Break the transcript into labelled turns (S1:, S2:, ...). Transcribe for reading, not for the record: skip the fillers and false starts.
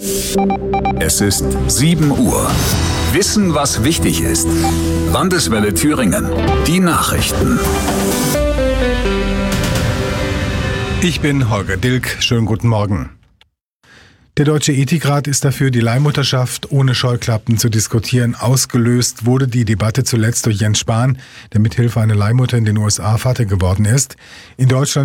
S1: Es ist 7 Uhr. Wissen, was wichtig ist. Landeswelle Thüringen. Die Nachrichten.
S2: Ich bin Holger Dilk. Schönen guten Morgen. Der Deutsche Ethikrat ist dafür, die Leihmutterschaft ohne Scheuklappen zu diskutieren. Ausgelöst wurde die Debatte zuletzt durch Jens Spahn, der mithilfe einer Leihmutter in den USA Vater geworden ist. In Deutschland